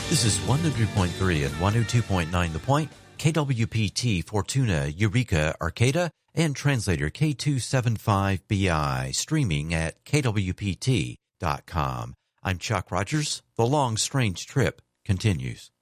This is 103.3 and 102.9 The Point, KWPT Fortuna, Eureka, Arcata, and translator K275BI, streaming at kwpt.com. I'm Chuck Rogers. The long, strange trip continues.